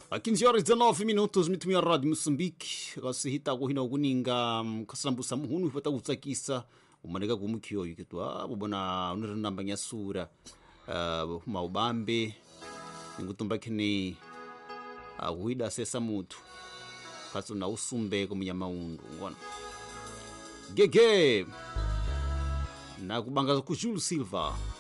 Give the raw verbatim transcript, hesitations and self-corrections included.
A quinze horas e dezenove minutos mitumia Rádio Moçambique gasihita kuhina kuninga kasambusa muhunu fata kutsakisa umaneka kumukio yikitwa bubona unirinamba nyasura uh, maubambe ngutumba kini aguida sesa mutu kaso na usumbe kumunyama undu ngona gege na kubanga ku Jules Silva